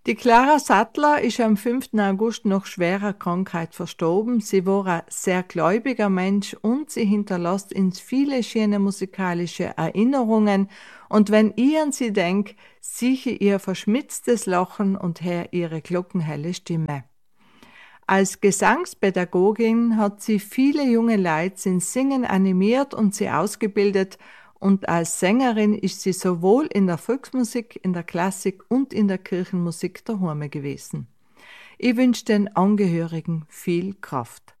Die Clara Sattler ist am 5. August nach schwerer Krankheit verstorben. Sie war ein sehr gläubiger Mensch und sie hinterlässt uns viele schöne musikalische Erinnerungen. Und wenn ich an sie denk, sieche ihr verschmitztes Lachen und hör ihre glockenhelle Stimme. Als Gesangspädagogin hat sie viele junge Leute ins Singen animiert und sie ausgebildet, und als Sängerin ist sie sowohl in der Volksmusik, in der Klassik und in der Kirchenmusik daheim gewesen. Ich wünsche den Angehörigen viel Kraft.